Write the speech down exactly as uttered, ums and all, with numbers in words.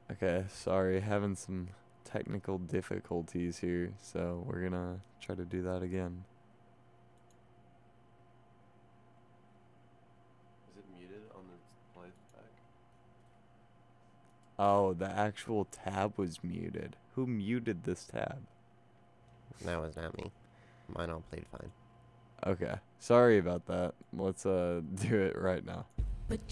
Okay, sorry, having some technical difficulties here, so we're gonna try to do that again. Is it muted on the playback? Oh, the actual tab was muted. Who muted this tab? That was not me. Mine all played fine. Okay, sorry about that. Let's uh do it right now.